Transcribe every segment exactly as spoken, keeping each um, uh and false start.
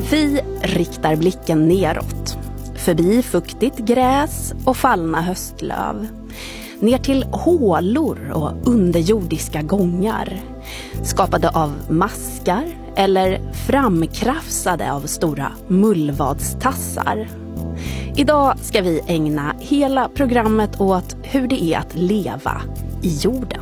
Vi riktar blicken neråt, förbi fuktigt gräs och fallna höstlöv, ner till hålor och underjordiska gångar, skapade av maskar eller framkrafsade av stora mullvadstassar. Idag ska vi ägna hela programmet åt hur det är att leva i jorden.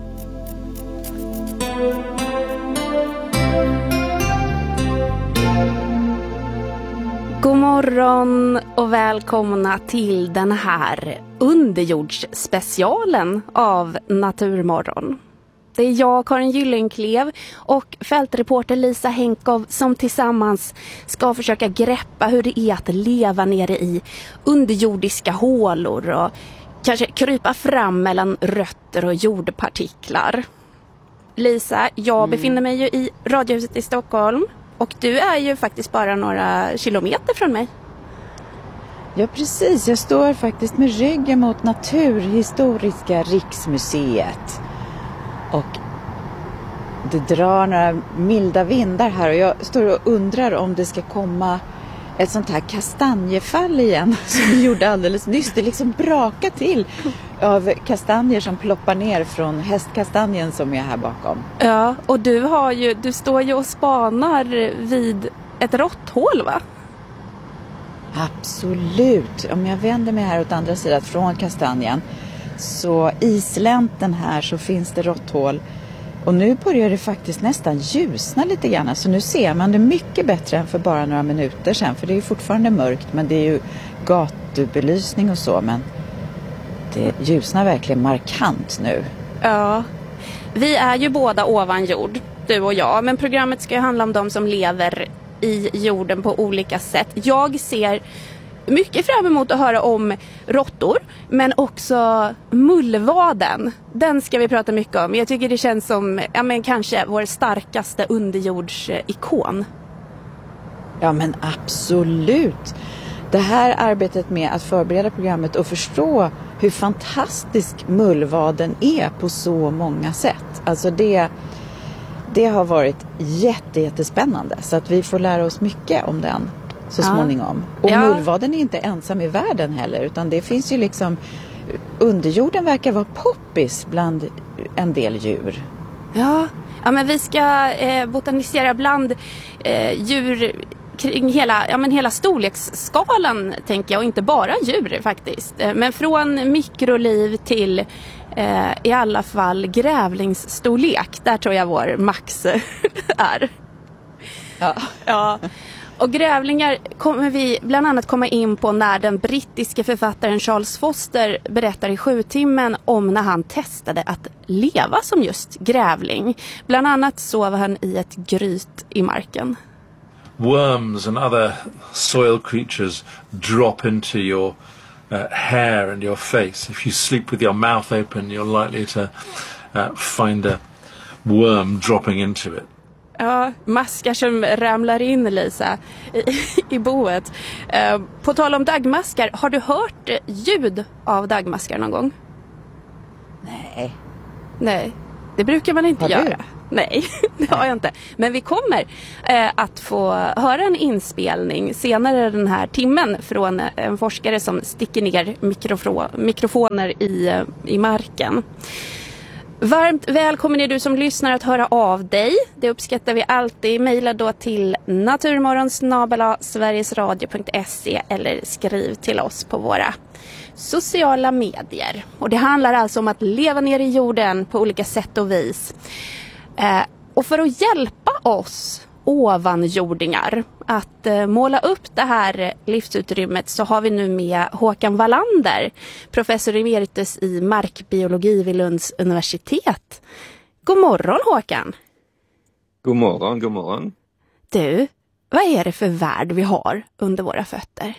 God morgon och välkomna till den här underjordsspecialen av Naturmorgon. Det är jag, Karin Gyllenklev, och fältreporter Lisa Henkov som tillsammans ska försöka greppa hur det är att leva nere i underjordiska hålor och kanske krypa fram mellan rötter och jordpartiklar. Lisa, jag mm. befinner mig ju i Radiohuset i Stockholm. Och du är ju faktiskt bara några kilometer från mig. Ja, precis. Jag står faktiskt med ryggen mot Naturhistoriska riksmuseet. Och det drar några milda vindar här. Och jag står och undrar om det ska komma ett sånt här kastanjefall igen. Som vi gjorde alldeles nyss. Det liksom brakar till av kastanjer som ploppar ner från hästkastanjen som är här bakom. Ja, och du, har ju, du står ju och spanar vid ett råtthål, va? Absolut. Om jag vänder mig här åt andra sidan från kastanjen, så islänten här så finns det råtthål. Och nu börjar det faktiskt nästan ljusna lite grann. Så nu ser man det mycket bättre än för bara några minuter sedan. För det är ju fortfarande mörkt, men det är ju gatubelysning och så. Men det ljusnar verkligen markant nu. Ja, vi är ju båda ovan jord, du och jag. Men programmet ska ju handla om de som lever i jorden på olika sätt. Jag ser mycket fram emot att höra om råttor, men också mullvaden. Den ska vi prata mycket om. Jag tycker det känns som ja, men kanske vår starkaste underjordsikon. Ja, men absolut. Det här arbetet med att förbereda programmet och förstå hur fantastisk mullvaden är på så många sätt. Alltså det, det har varit jätte, jättespännande. Så att vi får lära oss mycket om den så ja. småningom. Och ja. mullvaden är inte ensam i världen heller. Utan det finns ju liksom, underjorden verkar vara poppis bland en del djur. Ja, ja men vi ska eh, botanisera bland eh, djur kring hela, ja, men hela storleksskalan, tänker jag, och inte bara djur faktiskt. Men från mikroliv till eh, i alla fall grävlingsstorlek. Där tror jag vår max är. Ja. Ja. Och grävlingar kommer vi bland annat komma in på när den brittiske författaren Charles Foster berättar i Sjutimmen om när han testade att leva som just grävling. Bland annat sov han i ett gryt i marken. Worms and other soil creatures drop into your uh, hair and your face. If you sleep with your mouth open, you're likely to uh, find a worm dropping into it. Ja, maskar som ramlar in, Lisa, i, i boet. Uh, på tal om dagmaskar, har du hört ljud av dagmaskar någon gång? Nej. Nej, det brukar man inte har göra. Du? Nej, det har jag inte. Men vi kommer eh, att få höra en inspelning senare den här timmen från en forskare som sticker ner mikrofo- mikrofoner i, i marken. Varmt välkommen är du som lyssnar att höra av dig. Det uppskattar vi alltid. Maila då till naturmorgon snabel-a sverigesradio punkt se eller skriv till oss på våra sociala medier. Och det handlar alltså om att leva ner i jorden på olika sätt och vis. Eh, och för att hjälpa oss ovanjordingar att eh, måla upp det här livsutrymmet så har vi nu med Håkan Wallander, professor emeritus i markbiologi vid Lunds universitet. God morgon, Håkan. God morgon, god morgon. Du, vad är det för värld vi har under våra fötter?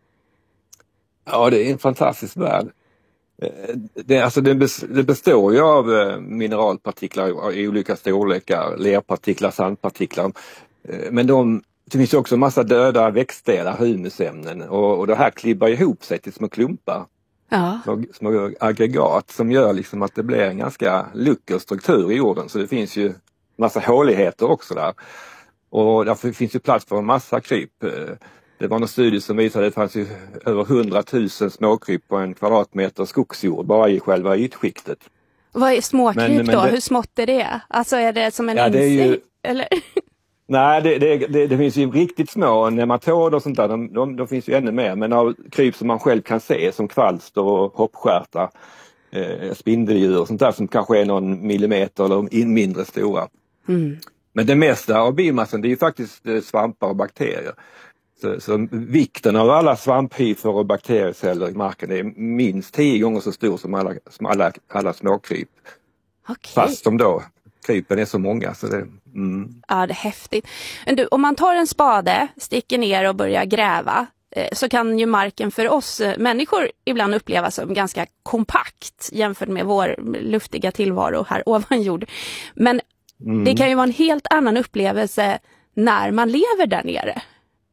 Ja, det är en fantastisk värld. Det, alltså det består ju av mineralpartiklar i olika storlekar, lerpartiklar, sandpartiklar. Men de, det finns också en massa döda växtdelar, humusämnen, och, och det här klibbar ihop sig till små klumpar. Ja. Små, små aggregat som gör liksom att det blir en ganska lucker struktur i jorden. Så det finns ju massa håligheter också där. Och därför finns ju plats för en massa kryp. Det var en studie som visade att det fanns ju över hundratusen småkryp på en kvadratmeter skogsjord bara i själva ytskiktet. Vad är småkryp men, men då? det, Hur smått är det? Alltså är det som en ja, insekt? Ju, eller? Nej, det, det, det, det finns ju riktigt små nematoder och sånt där. De, de, de finns ju ännu mer. Men av kryp som man själv kan se som kvalster och hoppskärta, eh, spindeldjur och sånt där som kanske är någon millimeter eller in, mindre stora. Mm. Men det mesta av biomassan det är ju faktiskt eh, svampar och bakterier. Så, så vikten av alla svamphyfer och bakterieceller i marken är minst tio gånger så stor som alla, som alla, alla småkryp. Okay. Fast de då, krypen är så många. Så det, mm. Ja, det är häftigt. Men du, om man tar en spade, sticker ner och börjar gräva eh, så kan ju marken för oss eh, människor ibland upplevas som ganska kompakt jämfört med vår luftiga tillvaro här ovan jord. Men mm. det kan ju vara en helt annan upplevelse när man lever där nere.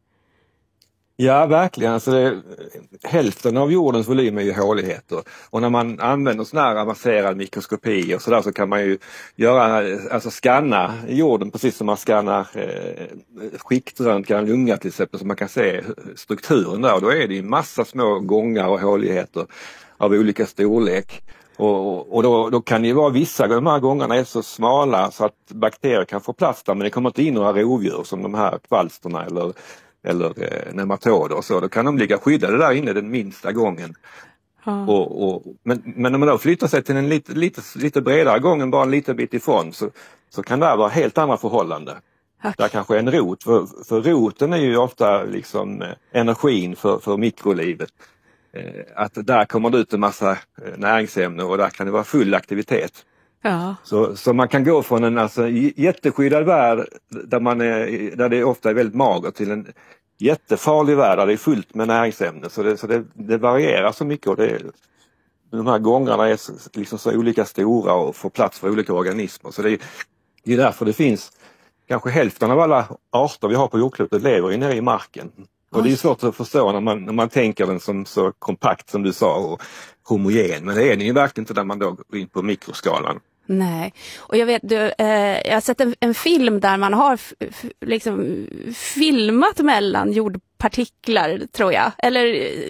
Ja, verkligen. Alltså det, hälften av jordens volym är ju håligheter. Och när man använder sån här avancerad mikroskopi och sådär så kan man ju göra, alltså skanna jorden precis som man skannar eh, skiktröntgen, lunga till exempel, så man kan se strukturen där. Och då är det ju massa små gångar och håligheter av olika storlek. Och, och då, då kan det ju vara vissa, de här gångerna är så smala så att bakterier kan få plats där, men det kommer inte in några rovdjur som de här kvalsterna eller eller eh, nematoder och så, då kan de ligga skyddade där inne den minsta gången. Ja. Och, och, men, men om man då flyttar sig till en lite, lite, lite bredare gång än bara en liten bit ifrån så, så kan det här vara helt andra förhållanden. Okay. Där kanske en rot, för, för roten är ju ofta liksom eh, energin för, för mikrolivet. Eh, att där kommer det ut en massa eh, näringsämnen och där kan det vara full aktivitet. Ja. Så, så man kan gå från en alltså, jätteskyddad värld där, man är, där det ofta är väldigt magert till en jättefarlig värld där det är fullt med näringsämnen. Så det, så det, det varierar så mycket och det, de här gångarna är så, liksom så olika stora och får plats för olika organismer. Så det är, det är därför det finns kanske hälften av alla arter vi har på jordklotet lever nere i marken. Och det är svårt att förstå när man, när man tänker den som så kompakt som du sa och homogen. Men det är den ju verkligen inte när man då går in på mikroskalan. Nej, och jag vet, du, eh, jag har sett en, en film där man har f- f- liksom filmat mellan jordpartiklar, tror jag. Eller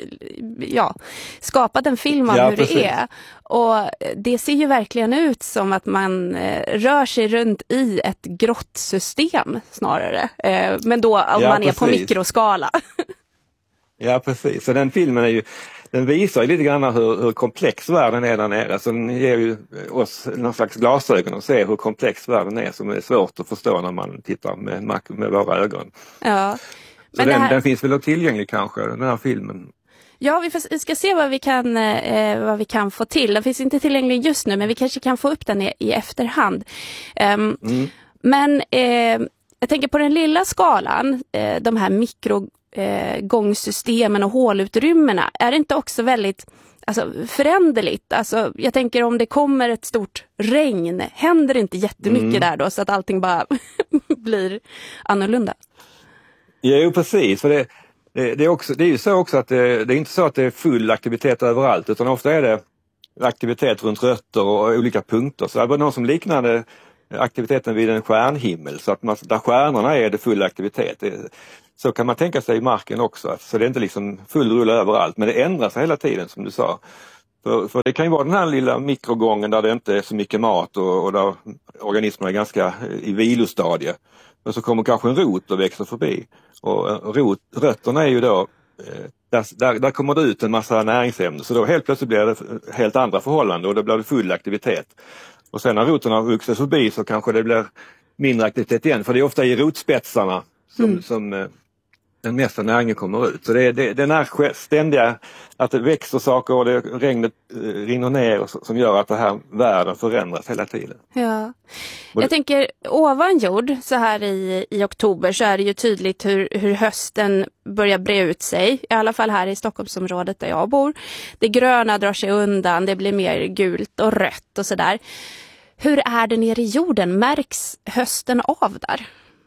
ja, skapat en film av ja, hur precis. Det är. Och det ser ju verkligen ut som att man eh, rör sig runt i ett grottsystem snarare. Eh, men då om ja, man precis. Är på mikroskala. Ja, precis. Så den filmen är ju Den visar ju lite grann hur, hur komplex världen är där nere. Så den ger ju oss någon slags glasögon och ser hur komplex världen är som är svårt att förstå när man tittar med, med våra ögon. Ja. Så den, här... den finns väl tillgänglig kanske, den här filmen. Ja, vi, får, vi ska se vad vi, kan, eh, vad vi kan få till. Den finns inte tillgänglig just nu, men vi kanske kan få upp den i, i efterhand. Um, mm. Men eh, jag tänker på den lilla skalan, eh, de här mikro Eh, gångsystemen och hålutrymmena, är det inte också väldigt alltså, föränderligt? Alltså, jag tänker om det kommer ett stort regn, händer det inte jättemycket mm. där då så att allting bara blir annorlunda? Jo, precis. För det, det, det, är också, det är ju så också att det, det är inte så att det är full aktivitet överallt, utan ofta är det aktivitet runt rötter och olika punkter. Så det var någon som liknade aktiviteten vid en stjärnhimmel, så att man, där stjärnorna är det full aktivitet. Det, så kan man tänka sig i marken också. Så det är inte liksom full rulla överallt, men det ändrar sig hela tiden som du sa. För, för det kan ju vara den här lilla mikrogången där det inte är så mycket mat och, och där organismerna är ganska i vilostadie. Men så kommer kanske en rot och växer förbi. Och rot, rötterna är ju då, där, där, där kommer det ut en massa näringsämnen. Så då helt plötsligt blir det helt andra förhållanden och då blir det full aktivitet. Och sen när roten har vuxit förbi så kanske det blir mindre aktivitet igen. För det är ofta i rotspetsarna som, mm. som den mesta näringen kommer ut. Så det är det, den här ständiga, att det växer saker och det, regnet eh, rinner ner och, som gör att det här världen förändras hela tiden. Ja. Jag tänker ovan jord så här i, i oktober så är det ju tydligt hur, hur hösten börjar bre ut sig. I alla fall här i Stockholmsområdet där jag bor. Det gröna drar sig undan, det blir mer gult och rött och sådär. Hur är det nere i jorden? Märks hösten av där?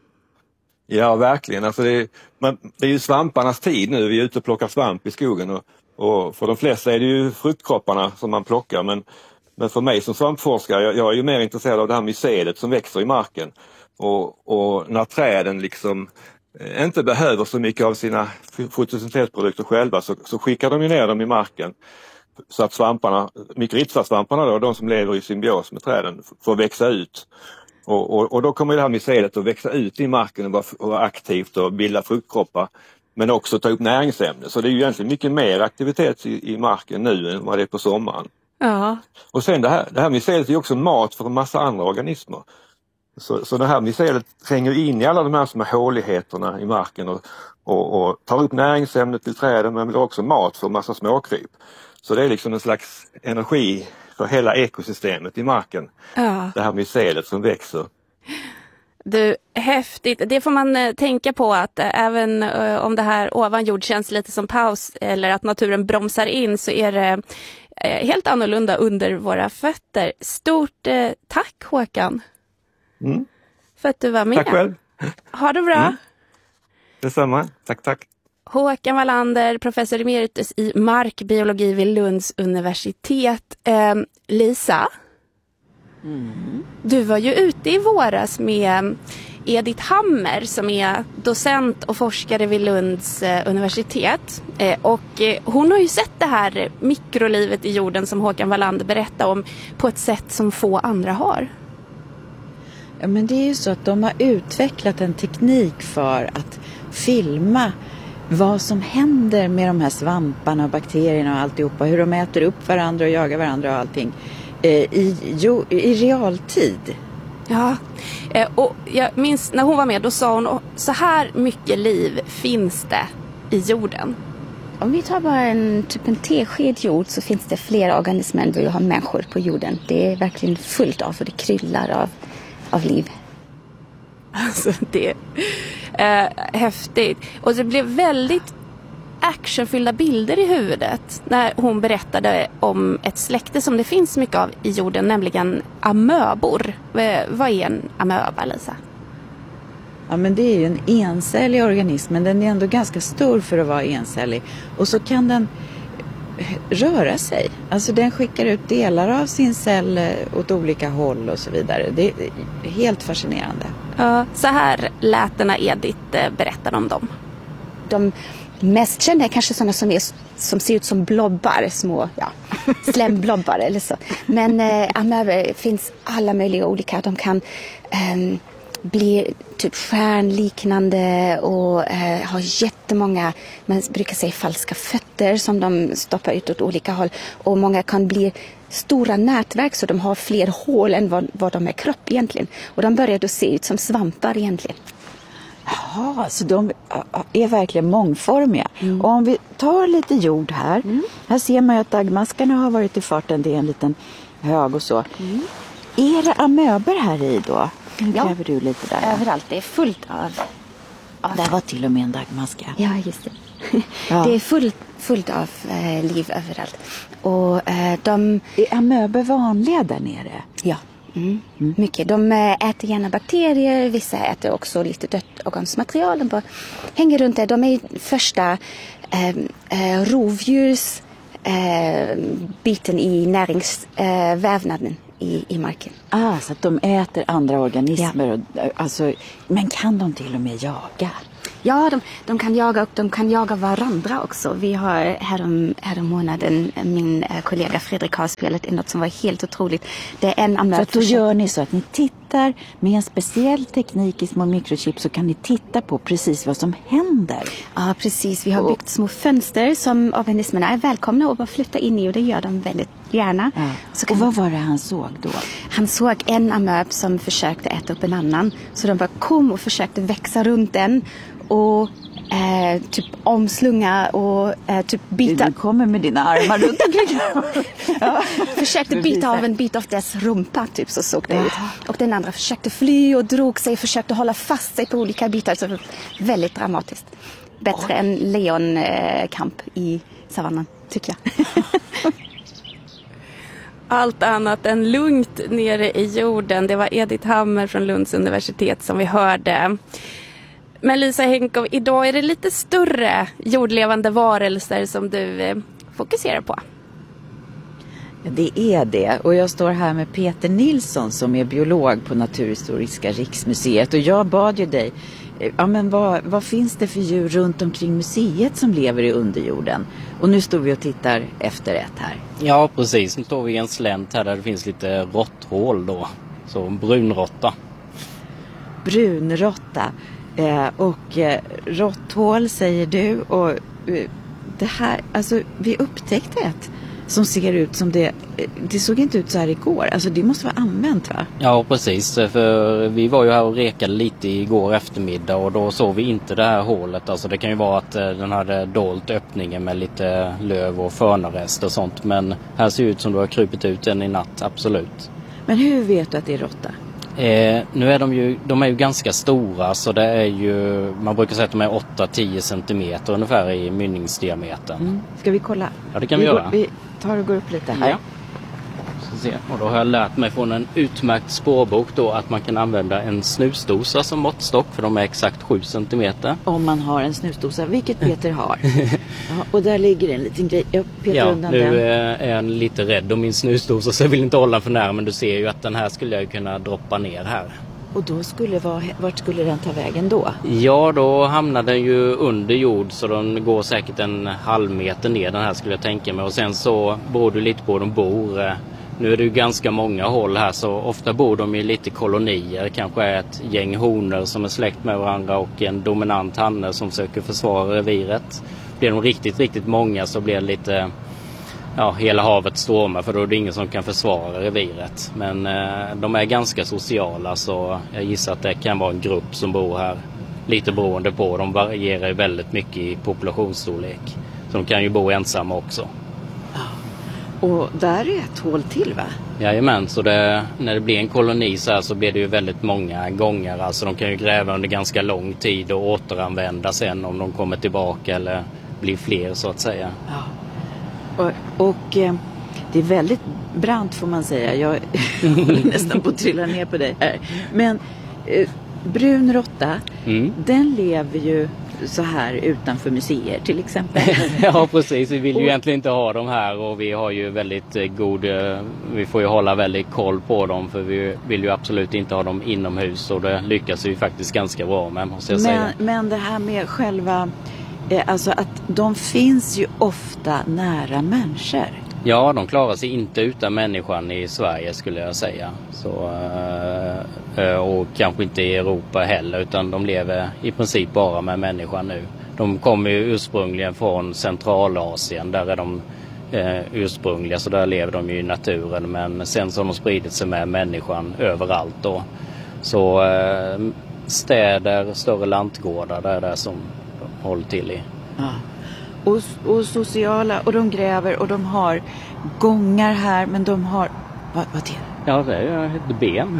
Ja, verkligen. Alltså det, är, man, det är ju svamparnas tid nu. Vi är ute och plockar svamp i skogen. Och, och för de flesta är det ju fruktkropparna som man plockar. Men, men för mig som svampforskare, jag, jag är ju mer intresserad av det här mycelet som växer i marken. Och, och när träden liksom inte behöver så mycket av sina fotosyntesprodukter själva så, så skickar de ju ner dem i marken så att svamparna, mykorrhizasvamparna då, de som lever i symbios med träden, får växa ut. Och, och, och då kommer det här mycelet att växa ut i marken och vara, och vara aktivt och bilda fruktkroppar, men också ta upp näringsämnen. Så det är ju egentligen mycket mer aktivitet i, i marken nu än vad det är på sommaren. Ja. Och sen det här, det här mycelet är ju också mat för en massa andra organismer. Så, så det här mycelet tränger in i alla de här små håligheterna i marken och, och, och tar upp näringsämnet till träden, men blir också mat för en massa småkryp. Så det är liksom en slags energi för hela ekosystemet i marken. Ja. Det här mycelet som växer. Du, häftigt. Det får man eh, tänka på att eh, även eh, om det här ovan jord känns lite som paus eller att naturen bromsar in, så är det eh, helt annorlunda under våra fötter. Stort eh, tack Håkan Mm. för att du var med. Tack själv. Ha det bra. Mm. Detsamma. Tack, tack. Håkan Wallander, professor emeritus i markbiologi vid Lunds universitet. Eh, Lisa, Mm. du var ju ute i våras med Edith Hammer som är docent och forskare vid Lunds eh, universitet. Eh, och eh, hon har ju sett det här mikrolivet i jorden som Håkan Wallander berättade om på ett sätt som få andra har. Ja, men det är ju så att de har utvecklat en teknik för att filma vad som händer med de här svamparna och bakterierna och alltihopa. Hur de äter upp varandra och jagar varandra och allting eh, i, jo, i realtid. Ja, eh, och jag minns när hon var med, då sa hon så här mycket liv finns det i jorden. Om vi tar bara en, typ en tesked jord, så finns det fler organismer än vi har människor på jorden. Det är verkligen fullt av, och det kryllar av, av liv. Alltså det är eh, häftigt. Och det blev väldigt actionfyllda bilder i huvudet när hon berättade om ett släkte som det finns mycket av i jorden, nämligen amöbor. Eh, vad är en amöba, Lisa? Ja, men det är ju en encellig organism, men den är ändå ganska stor för att vara encellig. Och så kan den röra sig. Alltså den skickar ut delar av sin cell åt olika håll och så vidare. Det är helt fascinerande. Ja, så här lät det när Edith berättade om dem. De mest kända är kanske sådana som, är, som ser ut som blobbar, små ja, slemblobbar eller så. Men eh, amöbor finns alla möjliga olika. De kan eh, bli typ stjärnliknande och eh, ha jättemånga, man brukar säga falska fötter som de stoppar ut åt olika håll. Och många kan bli stora nätverk så de har fler hål än vad, vad de är kropp egentligen. Och de börjar då se ut som svampar egentligen. Ja, så de är verkligen mångformiga. Mm. Och om vi tar lite jord här. Mm. Här ser man ju att dagmaskarna har varit i farten. Det är en liten hög och så. Mm. Är det amöber här i då? Nu ja, gräver du lite där. Överallt. Det är fullt av... av... Där var till och med en dagmaska. Ja, just det. Ja. Det är fullt, fullt av eh, liv överallt. Och eh, de... Är amöber vanliga där nere? Ja. Mm. Mm. Mycket. De äter gärna bakterier, vissa äter också lite dött organmaterial. De bara hänger runt där. De är första eh, eh, rovdjurs eh, biten i näringsvävnaden eh, i, i marken. Ah, så att de äter andra organismer. Ja. Och, alltså, men kan de till och med jaga? Ja, de, de kan jaga och de kan jaga varandra också. Vi har härom, härom månaden, min kollega Fredrik har spelat in något som var helt otroligt. Det är en amöb. För då gör ni så att ni tittar med en speciell teknik i små mikrochip, så kan ni titta på precis vad som händer. Ja, precis. Vi har byggt små fönster som organismerna är välkomna att bara flytta in i, och det gör de väldigt gärna. Ja. Så kan och vad var det han såg då? Han såg en amöb som försökte äta upp en annan. Så de bara kom och försökte växa runt den. Och eh, typ omslunga och eh, typ bita. Du kommer med dina armar runt omkring. Ja. Försökte bita av en bit av dess rumpa, typ, så såg det ut. Och den andra försökte fly och drog sig, försökte hålla fast sig på olika bitar. Så väldigt dramatiskt. Bättre Oj. än leonkamp eh, i savannen, tycker jag. Allt annat än lugnt nere i jorden. Det var Edith Hammer från Lunds universitet som vi hörde. Men Lisa Henkow, idag är det lite större jordlevande varelser som du eh, fokuserar på. Det är det. Och jag står här med Peter Nilsson som är biolog på Naturhistoriska riksmuseet. Och jag bad ju dig, ja men vad, vad finns det för djur runt omkring museet som lever i underjorden? Och nu står vi och tittar efter ett här. Ja precis, nu står vi i en slänt här där det finns lite råtthål då. Så brunråtta. Brunråtta. Eh, och eh, råtthål säger du. Och eh, det här, alltså vi upptäckte ett som ser ut som det, det såg inte ut så här igår. Alltså det måste vara använt va? Ja precis, för vi var ju här och rekade lite igår eftermiddag och då såg vi inte det här hålet. Alltså det kan ju vara att den hade dolt öppningen med lite löv och förnarest och sånt. Men här ser det ut som du har krypit ut en i natt, absolut. Men hur vet du att det är råtta? Eh, nu är de ju, de är ju ganska stora så det är ju, man brukar säga att de är åtta till tio centimeter ungefär i mynningsdiametern. Mm. Ska vi kolla? Ja det kan vi, vi göra. Går, vi tar och går upp lite här. Ja. Så se. Och då har jag lärt mig från en utmärkt spårbok då att man kan använda en snusdosa som måttstock för de är exakt sju centimeter. Om man har en snusdosa, vilket Peter har. Ja, och där ligger en liten grej. Jag petar ja, undan nu den. är jag lite rädd om min snusdosa så jag vill inte hålla den för nära men du ser ju att den här skulle jag kunna droppa ner här. Och då skulle, vara, vart skulle den ta vägen då? Ja, då hamnar den ju under jord så den går säkert en halv meter ner den här skulle jag tänka mig. Och sen så beror det lite på var de bor. Nu är det ju ganska många håll här så ofta bor de i lite kolonier. Kanske är ett gäng honor som är släkt med varandra och en dominant hanne som söker försvara reviret. Blir de riktigt, riktigt många så blir det lite... Ja, hela havet stormar för då är det ingen som kan försvara reviret. Men eh, de är ganska sociala så jag gissar att det kan vara en grupp som bor här. Lite beroende på, de varierar ju väldigt mycket i populationsstorlek. Så de kan ju bo ensamma också. Och där är ett hål till va? Jajamän, så det, när det blir en koloni så här så blir det ju väldigt många gånger. Alltså de kan ju gräva under ganska lång tid och återanvända sen om de kommer tillbaka eller blir fler så att säga. Ja. Och, och eh, det är väldigt brant får man säga. Jag håller nästan på att trilla ner på dig här. Men eh, brun råtta, mm. den lever ju så här utanför museer till exempel. Ja precis, vi vill ju och, egentligen inte ha dem här och vi har ju väldigt eh, god, eh, vi får ju hålla väldigt koll på dem för vi vill ju absolut inte ha dem inomhus och det lyckas vi faktiskt ganska bra med måste jag men, säga. Men det här med själva... Alltså att de finns ju ofta nära människor. Ja, de klarar sig inte utan människan i Sverige skulle jag säga. Så, och kanske inte i Europa heller utan de lever i princip bara med människan nu. De kommer ju ursprungligen från Centralasien, där är de ursprungliga så där lever de ju i naturen. Men sen så har de spridit sig med människan överallt då. Så städer, större lantgårdar, där är det som håll till i. Ja. Och, och sociala, och de gräver och de har gångar här, men de har... Vad, vad till? Ja, det är ett ben.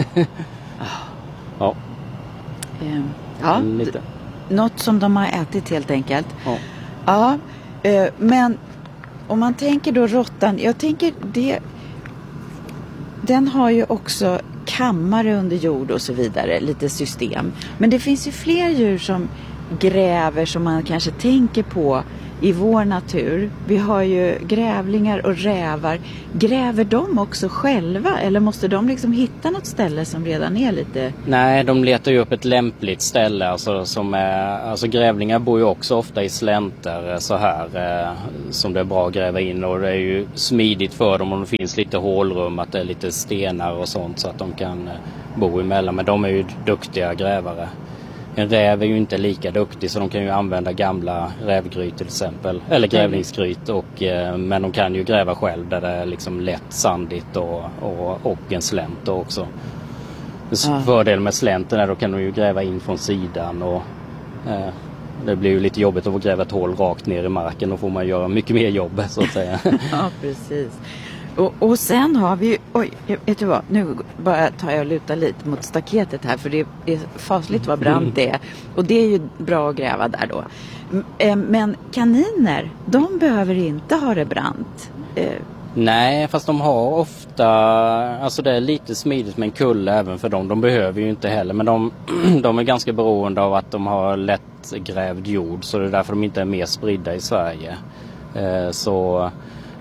Ja. Ehm, ja, lite. Något som de har ätit helt enkelt. Ja. Ja, eh, men om man tänker då råttan, jag tänker det... Den har ju också kammare under jord och så vidare, lite system. Men det finns ju fler djur som gräver som man kanske tänker på i vår natur. Vi har ju grävlingar och rävar. Gräver de också själva eller måste de liksom hitta något ställe som redan är lite... Nej, de letar ju upp ett lämpligt ställe. Alltså, som är, alltså grävlingar bor ju också ofta i slänter så här eh, som det är bra att gräva in och det är ju smidigt för dem om det finns lite hålrum, att det är lite stenar och sånt så att de kan eh, bo emellan. Men de är ju duktiga grävare. En räv är ju inte lika duktig så de kan ju använda gamla rävgryt till exempel. Eller grävlingsgryt. Och, eh, men de kan ju gräva själv där det är liksom lätt sandigt och, och, och en slänt också. Ja. Fördelen med slänten är då kan de ju gräva in från sidan och eh, det blir ju lite jobbigt att gräva ett hål rakt ner i marken. Då får man göra mycket mer jobb så att säga. Ja, precis. Och, och sen har vi, oj, vet du vad, nu bara tar jag och lutar lite mot staketet här för det är fasligt vad brant det är. Och det är ju bra att gräva där då. Men kaniner, de behöver inte ha det brant. Nej, fast de har ofta, alltså det är lite smidigt med en kulle även för dem. De behöver ju inte heller, men de, de är ganska beroende av att de har lättgrävd jord. Så det är därför de inte är mer spridda i Sverige. Så...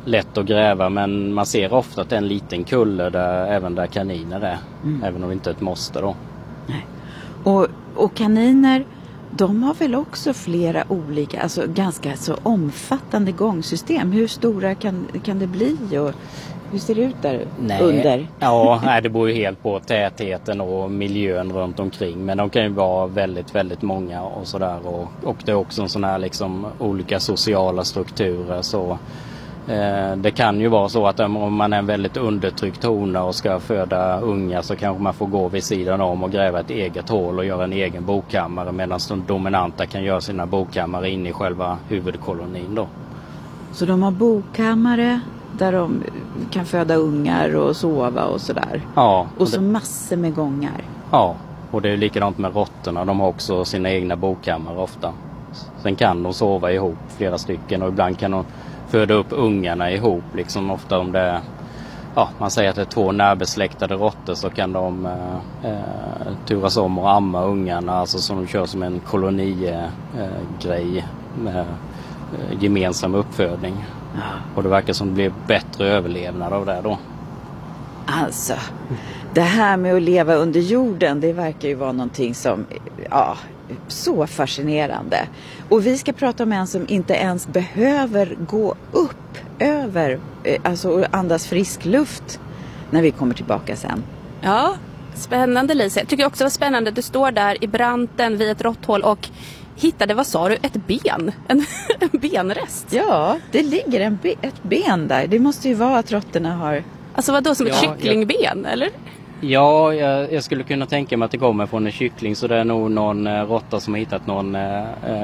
lätt att gräva, men man ser ofta att det är en liten kulle där, även där kaniner är. Mm. Även om det inte är ett måste då. Nej. Och, och kaniner, de har väl också flera olika, alltså ganska så omfattande gångsystem. Hur stora kan, kan det bli och hur ser det ut där nej. under? Ja, nej, det beror ju helt på tätheten och miljön runt omkring. Men de kan ju vara väldigt, väldigt många och sådär. Och, och det är också en sån här liksom olika sociala strukturer. Så eh, det kan ju vara så att om man är en väldigt undertryckt hona och ska föda unga, så kanske man får gå vid sidan om och gräva ett eget hål och göra en egen bokammare, medan de dominanta kan göra sina bokammare in i själva huvudkolonin då. Så de har bokammare där de kan föda ungar och sova och sådär. Ja. Och så massor med gångar. Ja, och det är likadant med råttorna. De har också sina egna bokammare ofta. Sen kan de sova ihop flera stycken, och ibland kan de föda upp ungarna ihop. Liksom ofta om det är, ja, man säger att det är två närbesläktade råttor, så kan de eh, eh, turas om och amma ungarna. Alltså som de kör som en kolonigrej eh, med eh, gemensam uppfödning. Ja. Och det verkar som det blir bättre överlevnad av det då. Alltså, det här med att leva under jorden, det verkar ju vara någonting som, ja, så fascinerande. Och vi ska prata om en som inte ens behöver gå upp över, alltså andas frisk luft när vi kommer tillbaka sen. Ja, spännande Lisa. Jag tycker också det var spännande. Du står där i branten vid ett råtthål och hittade, vad sa du, ett ben? En, en benrest? Ja, det ligger en be- ett ben där. Det måste ju vara att råttorna har... Alltså vad då, som ett ja, kycklingben, jag... eller? Ja, jag, jag skulle kunna tänka mig att det kommer från en kyckling, så det är nog någon eh, råtta som har hittat någon eh,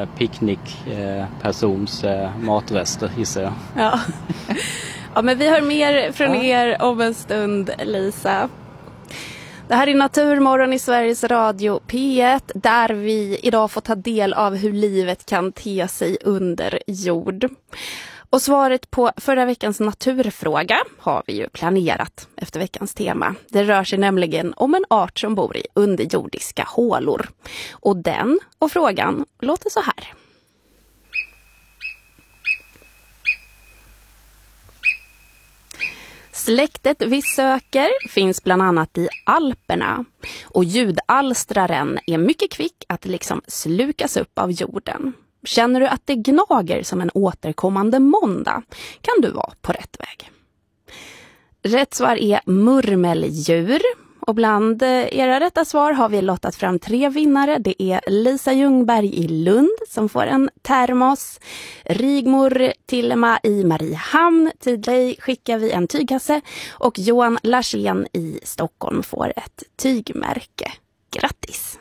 picknickpersons eh, eh, matrester, gissar jag. Ja. Ja, men vi hör mer från er om en stund, Lisa. Det här är Naturmorgon i Sveriges Radio P ett, där vi idag får ta del av hur livet kan te sig under jord. Och svaret på förra veckans naturfråga har vi ju planerat efter veckans tema. Det rör sig nämligen om en art som bor i underjordiska hålor. Och den och frågan låter så här. Släktet vi söker finns bland annat i Alperna, och ljudalstraren är mycket kvick att liksom slukas upp av jorden. Känner du att det gnager som en återkommande måndag, kan du vara på rätt väg. Rätt svar är murmeldjur. Och bland era rätta svar har vi lottat fram tre vinnare. Det är Lisa Ljungberg i Lund som får en termos. Rigmor Tillema i Mariehamn. Till dig skickar vi en tygkasse. Och Johan Larsén i Stockholm får ett tygmärke. Grattis!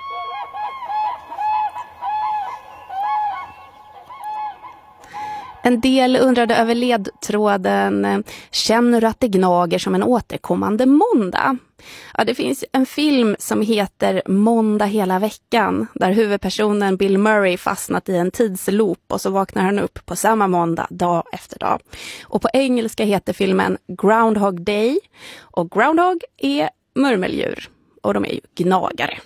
En del undrade över ledtråden. Känner du att det gnager som en återkommande måndag? Ja, det finns en film som heter Måndag hela veckan, där huvudpersonen Bill Murray fastnat i en tidsloop och så vaknar han upp på samma måndag dag efter dag. Och på engelska heter filmen Groundhog Day, och groundhog är murmeldjur och de är ju gnagare.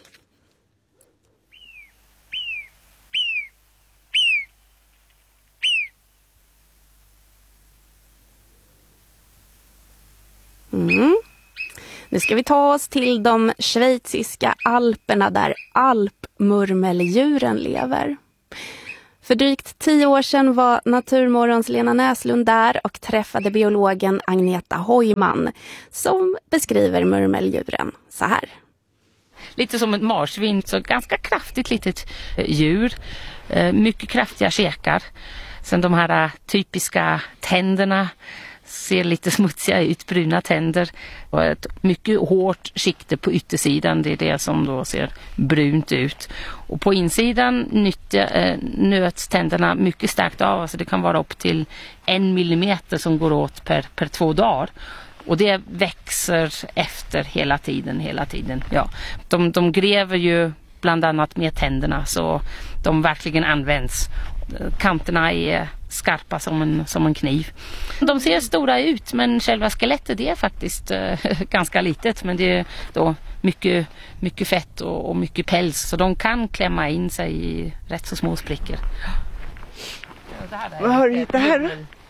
Mm. Nu ska vi ta oss till de schweiziska alperna där alpmurmeldjuren lever. För drygt tio år sedan var Naturmorgons Lena Näslund där och träffade biologen Agneta Hojman som beskriver murmeldjuren så här. Lite som ett marsvin, så ganska kraftigt litet djur. Mycket kraftiga käkar. Sen de här typiska tänderna. Ser lite smutsiga ut, bruna tänder och ett mycket hårt skikte på yttersidan, det är det som då ser brunt ut. Och på insidan nyttja, äh, nöts tänderna mycket starkt av, alltså det kan vara upp till en millimeter som går åt per, per två dagar. Och det växer efter hela tiden, hela tiden. Ja. De, de gräver ju bland annat med tänderna, så de verkligen används. Kanterna är skarpa som en, som en kniv. De ser stora ut, men själva skelettet det är faktiskt äh, ganska litet. Men det är då mycket, mycket fett och, och mycket päls. Så de kan klämma in sig i rätt så små sprickor. Vad har du hittat här?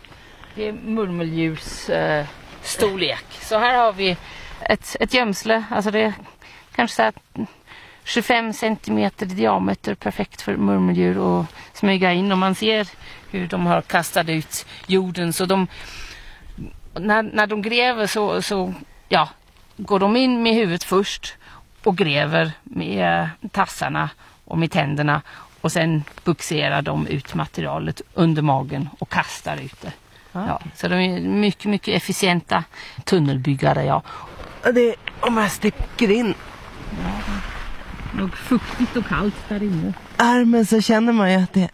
Det är murmeldjurs eh, storlek. Så här har vi ett, ett gömsle. Alltså det är kanske så här tjugofem centimeter i diameter. Perfekt för murmeldjur att smyga in. Och man ser hur de har kastat ut jorden. Så de, när, när de gräver så, så ja, går de in med huvudet först och gräver med tassarna och med tänderna. Och sen buxerar de ut materialet under magen och kastar ut det. Ja. Ja, så de är mycket, mycket efficienta tunnelbyggare, ja. Det, om jag sticker in. Ja, det är nog fuktigt och kallt där inne. Armen så känner man ju att det,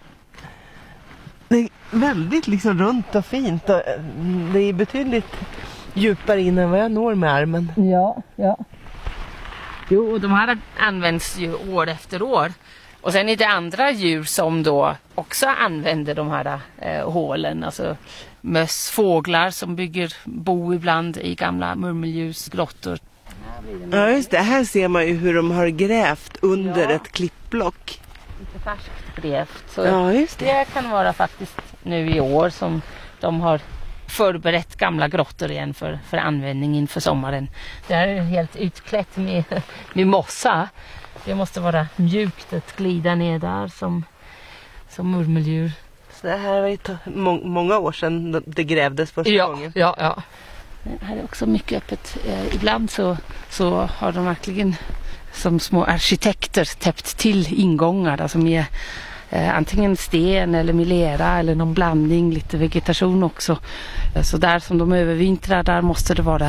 det är väldigt liksom runt och fint. Och det är betydligt djupare in än vad jag når med armen. Ja, ja. Jo, och de här används ju år efter år. Och sen är det andra djur som då också använder de här eh, hålen. Alltså möss, fåglar som bygger bo ibland i gamla murmeldjursgrottor. Ja just det, här ser man ju hur de har grävt under ja. ett klippblock. Lite färskt grävt. Så ja just det. Det kan vara faktiskt nu i år som de har förberett gamla grottor igen för, för användning inför sommaren. Det här är helt utklätt med, med mossa. Det måste vara mjukt att glida ner där som, som murmeldjur. Så det här var ju må- många år sedan det grävdes första ja, gången. Ja, ja. Det här är också mycket öppet. Eh, ibland så, så har de verkligen som små arkitekter täppt till ingångar. Alltså med eh, antingen sten eller med lera eller någon blandning, lite vegetation också. Eh, så där som de övervintrar, där måste det vara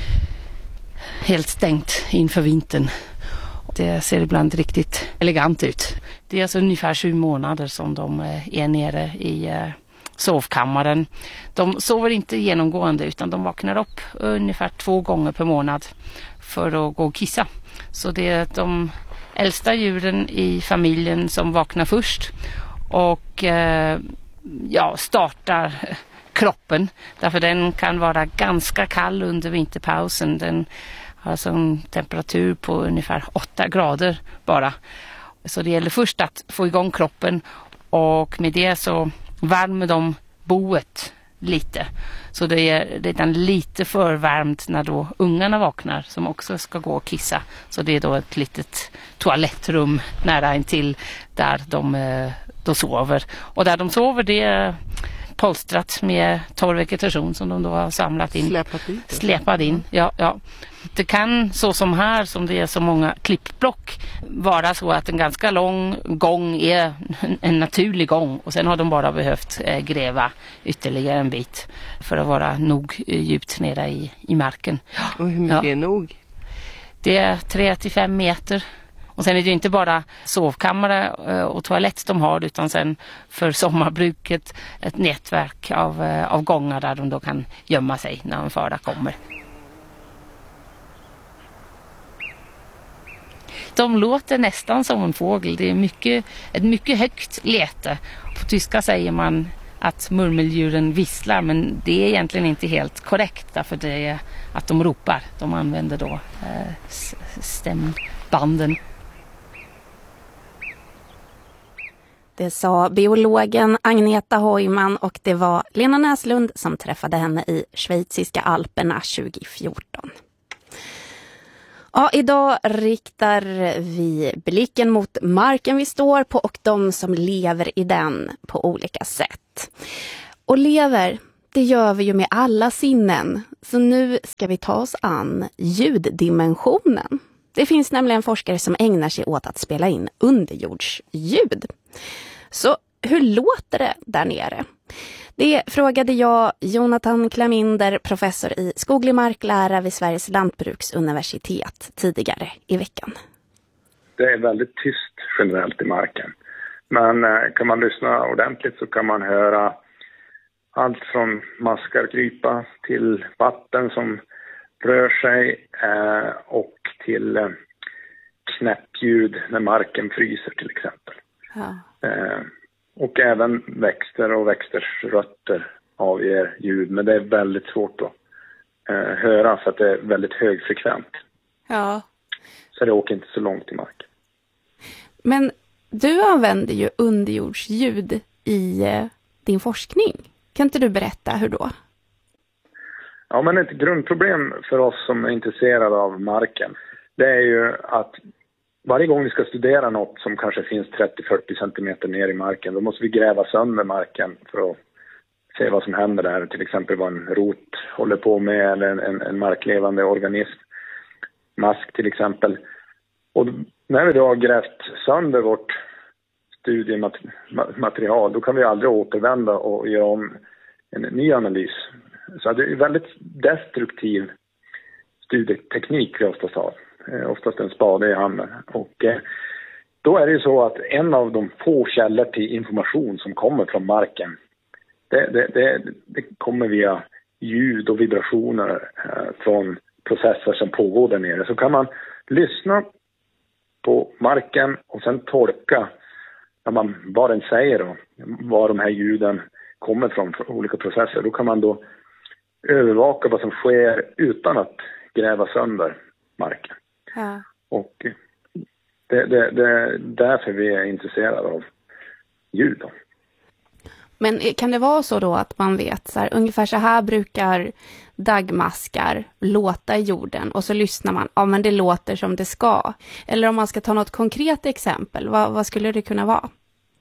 helt stängt inför vintern. Det ser ibland riktigt elegant ut. Det är alltså ungefär sju månader som de är nere i sovkammaren. De sover inte genomgående utan de vaknar upp ungefär två gånger per månad för att gå och kissa. Så det är de äldsta djuren i familjen som vaknar först och ja, startar kroppen. Därför den kan vara ganska kall under vinterpausen. Den alltså en temperatur på ungefär åtta grader bara. Så det gäller först att få igång kroppen och med det så värmer de boet lite. Så det är redan lite för varmt när då ungarna vaknar som också ska gå och kissa. Så det är då ett litet toalettrum nära intill där de då sover. Och där de sover det är polstrat med torr vegetation som de då har samlat in. Släpat in. Släpat in, ja, ja. Det kan så som här, som det är så många klippblock, vara så att en ganska lång gång är en naturlig gång och sen har de bara behövt eh, gräva ytterligare en bit för att vara nog eh, djupt nere i, i marken. Och hur mycket ja. är nog? Det är tre till fem meter. Och sen är det ju inte bara sovkammare och toalett de har utan sen för sommarbruket ett nätverk av, av gångar där de då kan gömma sig när en fara kommer. De låter nästan som en fågel. Det är mycket, ett mycket högt läte. På tyska säger man att murmeldjuren visslar men det är egentligen inte helt korrekt därför det är att de ropar. De använder då eh, stämbanden. Det sa biologen Agneta Hojman och det var Lena Näslund som träffade henne i schweiziska Alperna tjugo fjorton. Ja, idag riktar vi blicken mot marken vi står på och de som lever i den på olika sätt. Och lever, det gör vi ju med alla sinnen. Så nu ska vi ta oss an ljuddimensionen. Det finns nämligen forskare som ägnar sig åt att spela in underjordsljud. Så hur låter det där nere? Det frågade jag Jonathan Klaminder, professor i skoglig marklära vid Sveriges lantbruksuniversitet tidigare i veckan. Det är väldigt tyst generellt i marken. Men kan man lyssna ordentligt så kan man höra allt från maskar krypa till vatten som rör sig och till knäppljud när marken fryser till exempel. Ja. Och även växter och växters rötter avger ljud. Men det är väldigt svårt att eh, höra för att det är väldigt högfrekvent. Ja. Så det åker inte så långt i marken. Men du använder ju underjordsljud i eh, din forskning. Kan inte du berätta hur då? Ja, men ett grundproblem för oss som är intresserade av marken, det är ju att varje gång vi ska studera något som kanske finns trettio till fyrtio centimeter ner i marken, då måste vi gräva sönder marken för att se vad som händer där. Till exempel vad en rot håller på med eller en, en, en marklevande organism. Mask till exempel. Och när vi då har grävt sönder vårt studiematerial, då kan vi aldrig återvända och göra om en ny analys. Så det är väldigt destruktiv studieteknik vi oftast har. Oftast en spade i handen. Och eh, då är det ju så att en av de få källor till information som kommer från marken, det, det, det, det kommer via ljud och vibrationer eh, från processer som pågår där nere. Så kan man lyssna på marken och sen tolka när man, vad den säger då, var de här ljuden kommer från, från olika processer. Då kan man då övervaka vad som sker utan att gräva sönder marken. Ja. Och det, det, det är därför vi är intresserade av ljud då. Men kan det vara så då att man vet så här, ungefär så här brukar daggmaskar låta i jorden och så lyssnar man, ja men det låter som det ska. Eller om man ska ta något konkret exempel, vad, vad skulle det kunna vara?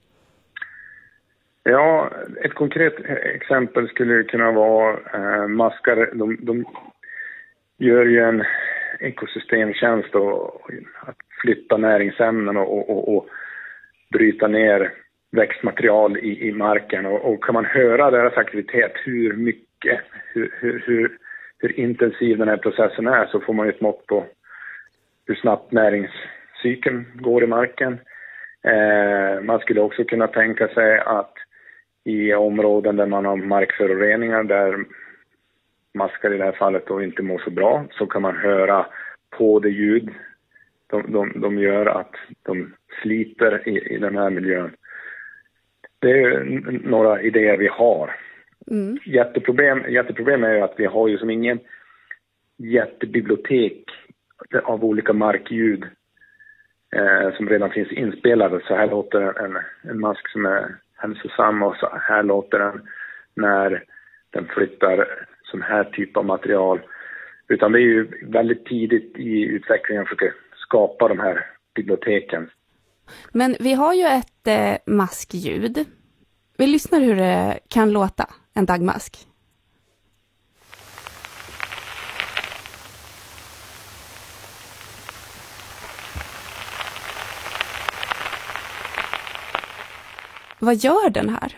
Ja, ett konkret exempel skulle kunna vara eh, maskar, de, de gör ju en ekosystemtjänst och att flytta näringsämnen och, och, och bryta ner växtmaterial i, i marken. Och, och kan man höra deras aktivitet, hur mycket, hur, hur, hur, hur intensiv den här processen är, så får man ju ett mått på hur snabbt näringscykeln går i marken. Eh, man skulle också kunna tänka sig att i områden där man har markföroreningar, där maskar i det här fallet då inte mår så bra, så kan man höra på det ljud de, de, de gör att de sliter i, i den här miljön. Det är några idéer vi har. Mm. Jätteproblem, jätteproblem är ju att vi har ju som ingen jättebibliotek av olika markljud eh, som redan finns inspelade. Så här låter en, en mask som är hälsosam och så här låter den när den flyttar sån här typ av material. Utan det är ju väldigt tidigt i utvecklingen att försöka skapa de här biblioteken. Men vi har ju ett eh, maskljud. Vi lyssnar hur det kan låta, en daggmask. Vad gör den här?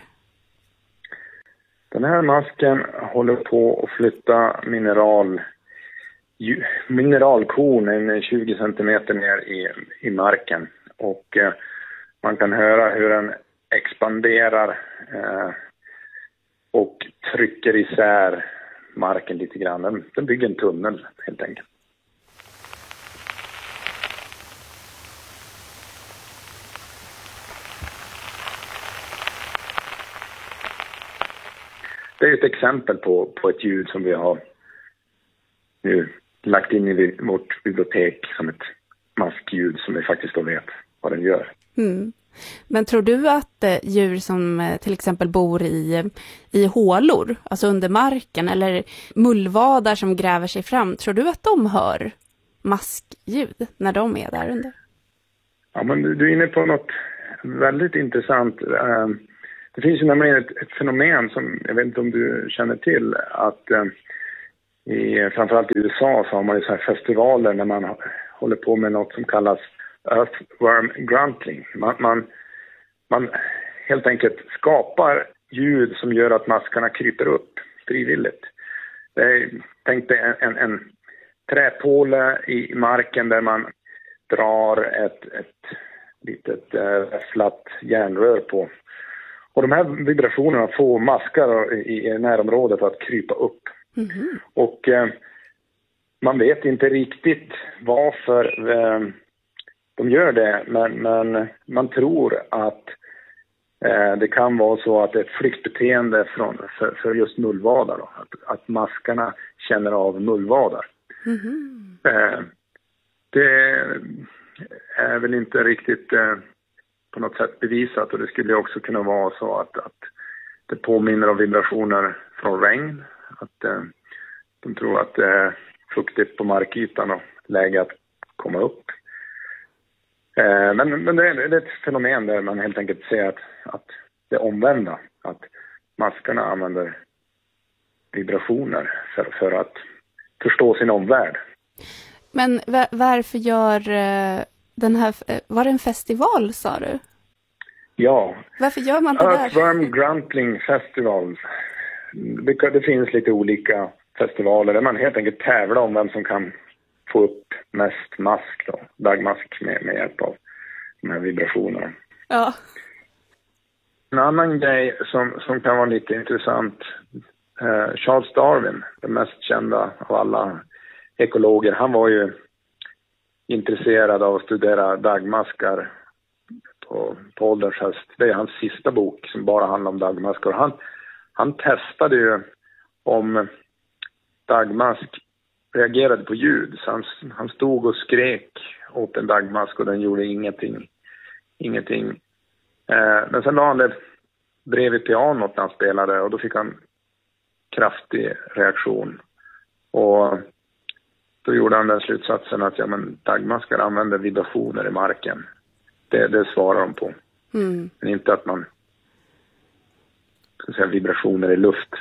Den här masken håller på att flytta mineral, mineralkorn en tjugo centimeter ner i, i marken. Och eh, man kan höra hur den expanderar eh, och trycker isär marken lite grann. Den, den bygger en tunnel helt enkelt. Det är ett exempel på, på ett ljud som vi har nu lagt in i vårt bibliotek som ett maskljud som vi faktiskt då vet vad den gör. Mm. Men tror du att eh, djur som eh, till exempel bor i, i hålor, alltså under marken, eller mullvadar som gräver sig fram, tror du att de hör maskljud när de är där under? Ja, men du, du är inne på något väldigt intressant. Uh, det finns ju nämligen ett, ett fenomen som jag vet inte om du känner till, att uh, i, framförallt i U S A så har man ju så här festivaler när man håller på med något som kallas earthworm gruntling. Man, man, man helt enkelt skapar ljud som gör att maskarna kryper upp frivilligt. Tänk dig en, en, en träpåle i marken där man drar ett, ett litet räfflat järnrör på. Och de här vibrationerna får maskar i, i närområdet att krypa upp. Mm-hmm. Och eh, man vet inte riktigt varför eh, de gör det, men, men man tror att eh, det kan vara så att det är ett flyktbeteende från, för, för just mullvadar. Då. Att, att maskarna känner av mullvadar. Mm-hmm. Eh, det är väl inte riktigt eh, på något sätt bevisat, och det skulle också kunna vara så att, att det påminner om vibrationer från regn. Att eh, de tror att det är fuktigt på markytan och läge att komma upp. Eh, men men det, är, det är ett fenomen där man helt enkelt ser att, att det är omvända. Att maskarna använder vibrationer för, för att förstå sin omvärld. Men va- varför gör uh, den här... Var det en festival, sa du? Ja. Varför gör man det där? Earthworm Gruntling Festival. Det, det finns lite olika festivaler där man helt enkelt tävlar om vem som kan få upp mest mask då. Dagmask med, med hjälp av de här vibrationerna. Ja. En annan grej som, som kan vara lite intressant. Eh, Charles Darwin, den mest kända av alla ekologer. Han var ju intresserad av att studera dagmaskar på, på ålderns höst. Det är hans sista bok som bara handlar om dagmaskar. Han, han testade ju om dagmask reagerade på ljud. Så han, han stod och skrek åt en dagmask och den gjorde ingenting. Ingenting. Eh, men sen la han det bredvid pianot när han spelade och då fick han kraftig reaktion. Och då gjorde han den slutsatsen att ja, men dagmaskar använder vibrationer i marken. Det, det svarar de på. Mm. Men inte att man ska säga, vibrationer i luft.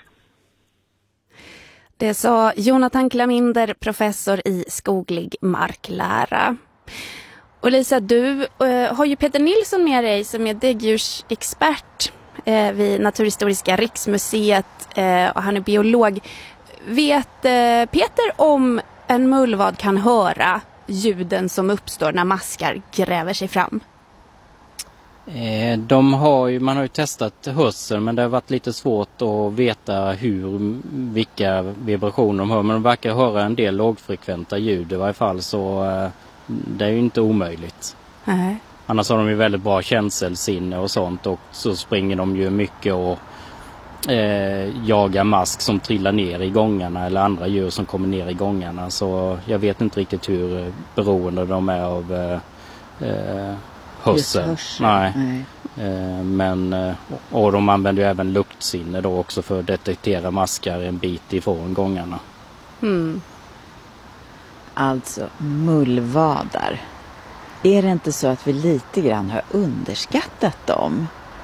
Det sa Jonathan Klaminder, professor i skoglig marklära. Och Lisa, du eh, har ju Peter Nilsson med dig som är däggdjursexpert eh, vid Naturhistoriska riksmuseet eh, och han är biolog. Vet eh, Peter om en mullvad kan höra ljuden som uppstår när maskar gräver sig fram? Eh, de har ju, man har ju testat hörseln men det har varit lite svårt att veta hur, vilka vibrationer de hör. Men de verkar höra en del lågfrekventa ljud i varje fall så eh, det är ju inte omöjligt. Nej. Annars har de ju väldigt bra känselsinne och sånt och så springer de ju mycket och eh, jagar mask som trillar ner i gångarna eller andra djur som kommer ner i gångarna. Så jag vet inte riktigt hur beroende de är av eh, eh, hörsel. Nej. Nej. Eh, men, och de använder ju även luktsinne då också för att detektera maskar en bit ifrån gångarna. Mm. Alltså mullvadar. Är det inte så att vi lite grann har underskattat dem?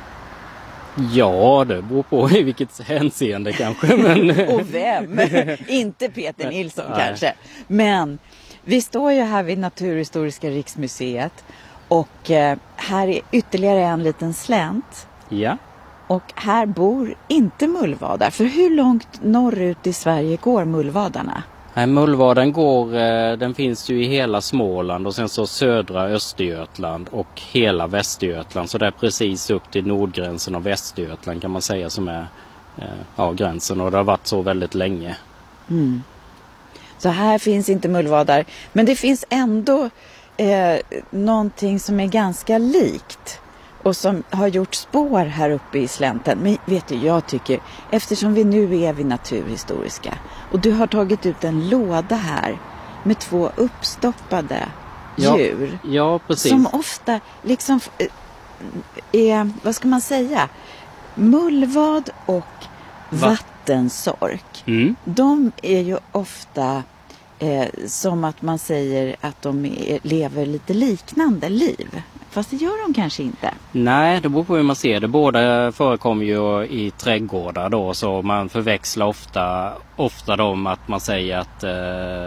Ja, det beror på i vilket hänseende kanske. Men... och vem? Inte Peter Nilsson kanske. Men vi står ju här vid Naturhistoriska riksmuseet och eh, här är ytterligare en liten slänt. Ja. Och här bor inte mullvadar. För hur långt norrut i Sverige går mullvadarna? Nej, mullvaden går, den finns ju i hela Småland och sen så södra Östergötland och hela Västergötland. Så det är precis upp till nordgränsen av Västergötland kan man säga som är ja, gränsen och det har varit så väldigt länge. Mm. Så här finns inte mullvadar. Men det finns ändå eh, någonting som är ganska likt. Och som har gjort spår här uppe i slänten. Men vet du, jag tycker, eftersom vi nu är vid Naturhistoriska. Och du har tagit ut en låda här med två uppstoppade ja, djur. Ja, precis. Som ofta liksom är, vad ska man säga? Mullvad och Va? vattensork. Mm. De är ju ofta eh, som att man säger att de är, lever lite liknande liv. Fast det gör de kanske inte. Nej, det beror på hur man ser det. Båda förekommer ju i trädgårdar då. Så man förväxlar ofta, ofta dem att man säger att